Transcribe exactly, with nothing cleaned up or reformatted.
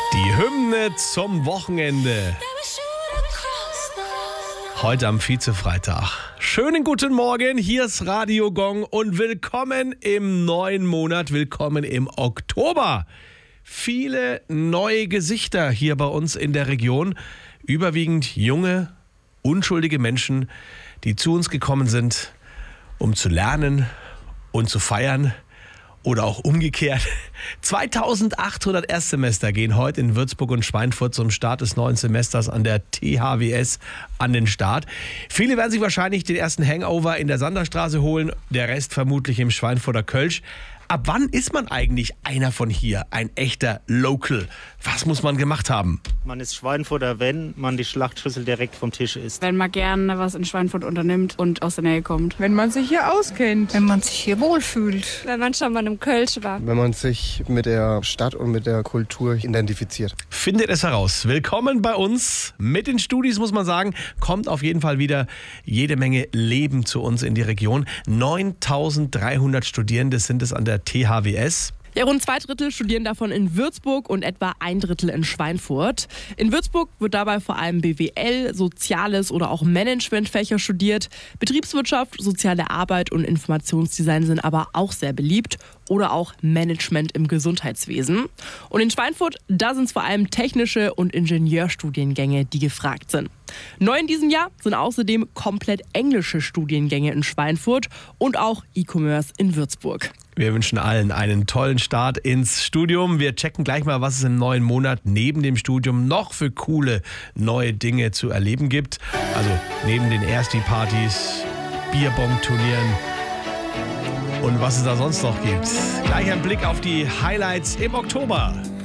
Die Hymne zum Wochenende. Heute am Vizefreitag. Schönen guten Morgen, hier ist Radio Gong und willkommen im neuen Monat, willkommen im Oktober. Viele neue Gesichter hier bei uns in der Region, überwiegend junge, unschuldige Menschen, die zu uns gekommen sind, um zu lernen und zu feiern. Oder auch umgekehrt. zweitausendachthundert Erstsemester gehen heute in Würzburg und Schweinfurt zum Start des neuen Semesters an der T H W S an den Start. Viele werden sich wahrscheinlich den ersten Hangover in der Sanderstraße holen, der Rest vermutlich im Schweinfurter Kölsch. Ab wann ist man eigentlich einer von hier, ein echter Local? Was muss man gemacht haben? Man ist Schweinfurter, wenn man die Schlachtschüssel direkt vom Tisch isst. Wenn man gerne was in Schweinfurt unternimmt und aus der Nähe kommt. Wenn man sich hier auskennt. Wenn man sich hier wohlfühlt. Wenn man schon mal im Kölsch war. Wenn man sich mit der Stadt und mit der Kultur identifiziert. Findet es heraus. Willkommen bei uns. Mit den Studis muss man sagen, kommt auf jeden Fall wieder jede Menge Leben zu uns in die Region. neuntausenddreihundert Studierende sind es an der T H W S. Ja, rund zwei Drittel studieren davon in Würzburg und etwa ein Drittel in Schweinfurt. In Würzburg wird dabei vor allem B W L, Soziales oder auch Managementfächer studiert. Betriebswirtschaft, soziale Arbeit und Informationsdesign sind aber auch sehr beliebt. Oder auch Management im Gesundheitswesen. Und in Schweinfurt, da sind es vor allem technische und Ingenieurstudiengänge, die gefragt sind. Neu in diesem Jahr sind außerdem komplett englische Studiengänge in Schweinfurt und auch E-Commerce in Würzburg. Wir wünschen allen einen tollen Start ins Studium. Wir checken gleich mal, was es im neuen Monat neben dem Studium noch für coole neue Dinge zu erleben gibt. Also neben den Ersti-Partys, Bierbong-Turnieren und was es da sonst noch gibt. Gleich ein Blick auf die Highlights im Oktober.